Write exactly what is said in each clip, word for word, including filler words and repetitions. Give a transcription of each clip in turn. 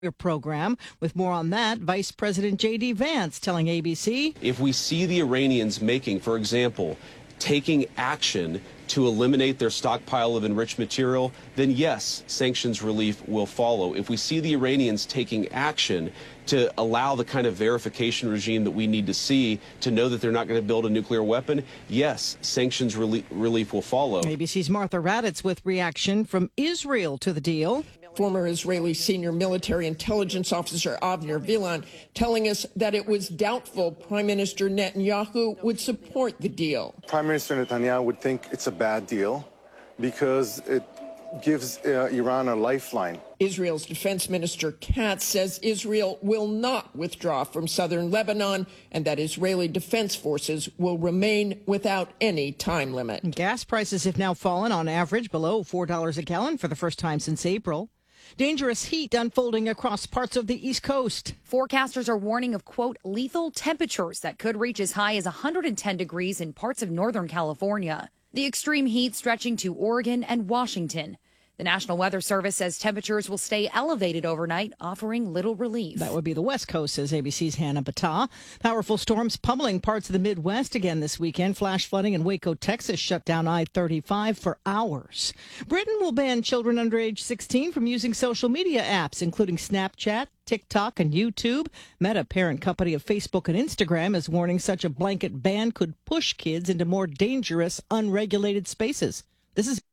program. With more on that, Vice President J D. Vance telling A B C. If we see the Iranians making, for example, taking action to eliminate their stockpile of enriched material, then yes, sanctions relief will follow. If we see the Iranians taking action to allow the kind of verification regime that we need to see to know that they're not going to build a nuclear weapon, yes, sanctions relief, relief will follow. A B C's Martha Raddatz with reaction from Israel to the deal. Former Israeli senior military intelligence officer Avner Vilan telling us that it was doubtful Prime Minister Netanyahu would support the deal. Prime Minister Netanyahu would think it's a bad deal because it gives uh, Iran a lifeline. Israel's defense minister Katz says Israel will not withdraw from southern Lebanon and that Israeli defense forces will remain without any time limit. Gas prices have now fallen on average below four dollars a gallon for the first time since April. Dangerous heat unfolding across parts of the East Coast. Forecasters are warning of, quote, lethal temperatures that could reach as high as one hundred ten degrees in parts of Northern California. The extreme heat stretching to Oregon and Washington. The National Weather Service says temperatures will stay elevated overnight, offering little relief. That would be the West Coast, says A B C's Hannah Battah. Powerful storms pummeling parts of the Midwest again this weekend. Flash flooding in Waco, Texas shut down I thirty-five for hours. Britain will ban children under age sixteen from using social media apps, including Snapchat, TikTok, and YouTube. Meta, parent company of Facebook and Instagram, is warning such a blanket ban could push kids into more dangerous, unregulated spaces. This is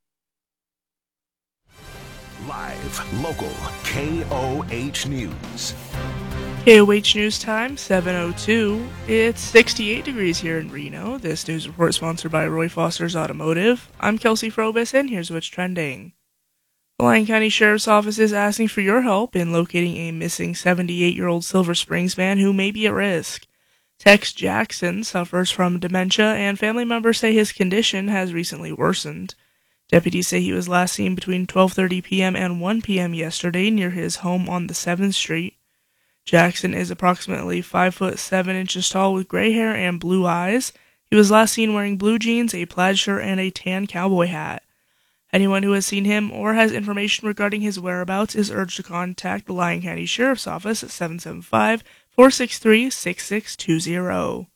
live, local, K O H News. K O H News time, seven oh two. It's sixty-eight degrees here in Reno. This news report is sponsored by Roy Foster's Automotive. I'm Kelsey Frobis, and here's what's trending. The Lyon County Sheriff's Office is asking for your help in locating a missing seventy-eight-year-old Silver Springs man who may be at risk. Tex Jackson suffers from dementia, and family members say his condition has recently worsened. Deputies say he was last seen between twelve thirty p.m. and one p.m. yesterday near his home on the seventh Street. Jackson is approximately five foot seven inches tall with gray hair and blue eyes. He was last seen wearing blue jeans, a plaid shirt, and a tan cowboy hat. Anyone who has seen him or has information regarding his whereabouts is urged to contact the Lyon County Sheriff's Office at seven seven five, four six three, six six two zero.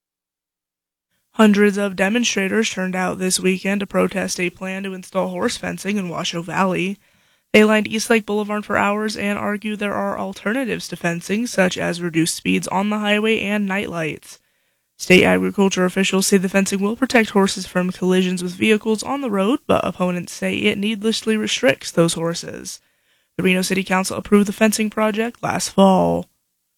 Hundreds of demonstrators turned out this weekend to protest a plan to install horse fencing in Washoe Valley. They lined East Lake Boulevard for hours and argued there are alternatives to fencing, such as reduced speeds on the highway and night lights. State agriculture officials say the fencing will protect horses from collisions with vehicles on the road, but opponents say it needlessly restricts those horses. The Reno City Council approved the fencing project last fall.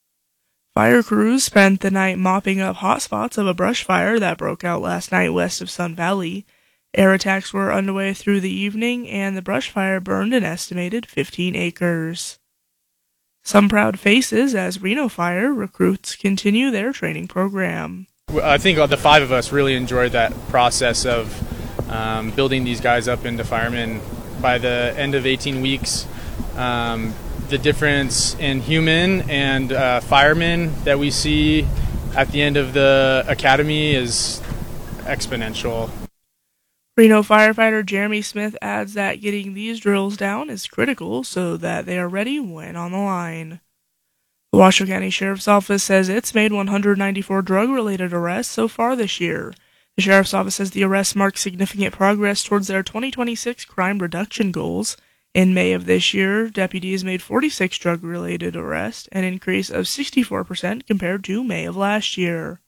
Fire crews spent the night mopping up hotspots of a brush fire that broke out last night west of Sun Valley. Air attacks were underway through the evening, and the brush fire burned an estimated fifteen acres. Some proud faces as Reno Fire recruits continue their training program. I think the five of us really enjoyed that process of um, building these guys up into firemen. By the end of eighteen weeks, um, the difference in human and uh, firemen that we see at the end of the academy is exponential. Reno firefighter Jeremy Smith adds that getting these drills down is critical so that they are ready when on the line. The Washoe County Sheriff's Office says it's made one hundred ninety-four drug-related arrests so far this year. The Sheriff's Office says the arrests mark significant progress towards their twenty twenty-six crime reduction goals. In May of this year, deputies made forty-six drug-related arrests, an increase of sixty-four percent compared to May of last year.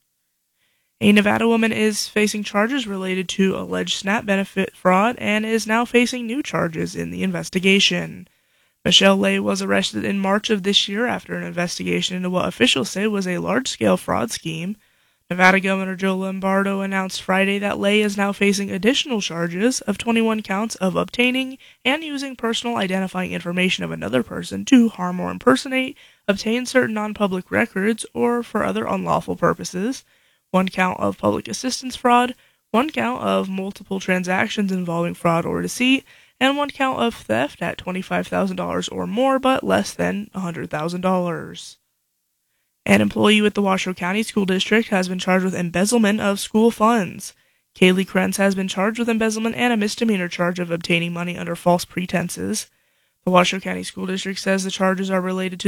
A Nevada woman is facing charges related to alleged SNAP benefit fraud and is now facing new charges in the investigation. Michelle Lay was arrested in March of this year after an investigation into what officials say was a large-scale fraud scheme. Nevada Governor Joe Lombardo announced Friday that Lay is now facing additional charges of twenty-one counts of obtaining and using personal identifying information of another person to harm or impersonate, obtain certain non-public records, or for other unlawful purposes, one count of public assistance fraud, one count of multiple transactions involving fraud or deceit, and one count of theft at twenty-five thousand dollars or more but less than one hundred thousand dollars. An employee with the Washoe County School District has been charged with embezzlement of school funds. Kaylee Krentz has been charged with embezzlement and a misdemeanor charge of obtaining money under false pretenses. The Washoe County School District says the charges are related to